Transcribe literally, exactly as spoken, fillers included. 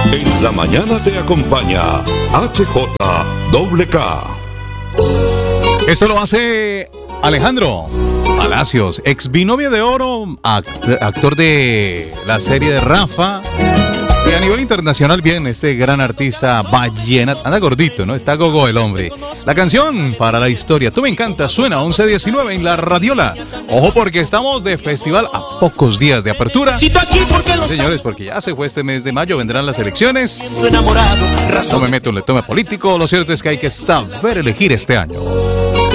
En la mañana te acompaña H J K K. Esto lo hace Alejandro Palacios, ex binomio de oro, act- actor de la serie de Rafa. Y a nivel internacional, bien, este gran artista vallenato, anda gordito, ¿no? Está gogo el hombre. La canción para la historia, Tú me encantas, suena once diecinueve en la radiola. Ojo porque estamos de festival a pocos días de apertura. Señores, porque ya se fue este mes de mayo, vendrán las elecciones. No me meto en el tema político, lo cierto es que hay que saber elegir este año.